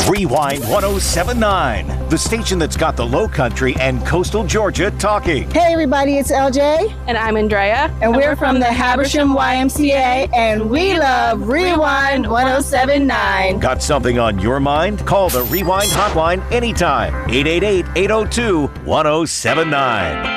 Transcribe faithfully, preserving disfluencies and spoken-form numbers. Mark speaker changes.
Speaker 1: Rewind ten seventy-nine, the station that's got the Low Country and Coastal Georgia talking.
Speaker 2: Hey everybody, it's L J.
Speaker 3: And I'm Andrea.
Speaker 2: And, and we're, we're from the Habersham Y M C A, and we love Rewind ten seventy-nine.
Speaker 1: Got something on your mind? Call the Rewind hotline anytime. eight eight eight, eight oh two, ten seventy-nine.